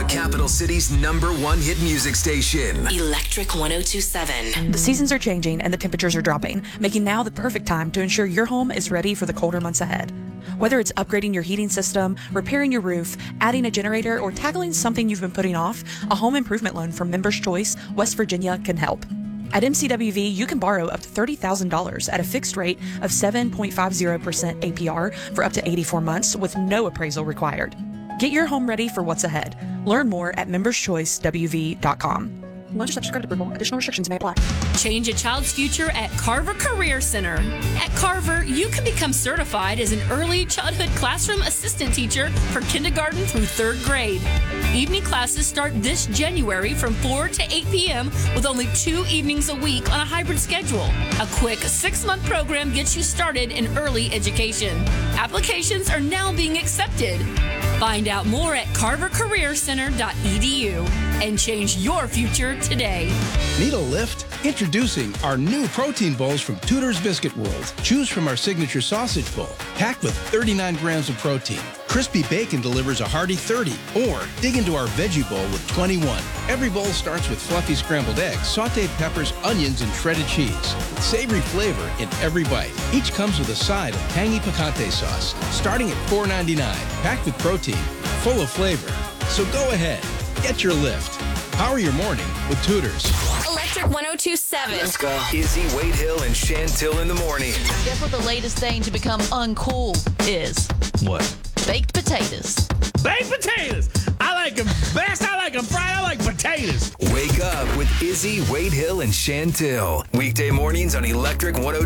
capital city's #1 hit music station. Electric 102.7. The seasons are changing and the temperatures are dropping, making now the perfect time to ensure your home is ready for the colder months ahead. Whether it's upgrading your heating system, repairing your roof, adding a generator, or tackling something you've been putting off, a home improvement loan from Members Choice West Virginia can help. At MCWV, you can borrow up to $30,000 at a fixed rate of 7.50% APR for up to 84 months with no appraisal required. Get your home ready for what's ahead. Learn more at memberschoicewv.com. Loan subject to approval. Additional restrictions may apply. Change a child's future at Carver Career Center. At Carver, you can become certified as an early childhood classroom assistant teacher for kindergarten through 3rd grade. Evening classes start this January from 4 to 8 p.m. with only 2 evenings a week on a hybrid schedule. A quick 6-month program gets you started in early education. Applications are now being accepted. Find out more at carvercareercenter.edu and change your future today. Need a lift? Introducing our new protein bowls from Tudor's Biscuit World. Choose from our signature sausage bowl, packed with 39 grams of protein. Crispy bacon delivers a hearty 30, or dig into our veggie bowl with 21. Every bowl starts with fluffy scrambled eggs, sauteed peppers, onions, and shredded cheese. With savory flavor in every bite. Each comes with a side of tangy picante sauce, starting at $4.99. Packed with protein, full of flavor. So go ahead, get your lift. Power your morning with Tudor's. Electric 102.7. Let's go. Izzy, Wade Hill, and Chantil in the morning. Guess what the latest thing to become uncool is? What? Baked potatoes. Baked potatoes! I like them best. I like them fried. I like potatoes. Wake up with Izzy, Wade Hill, and Chantil. Weekday mornings on Electric 102.7.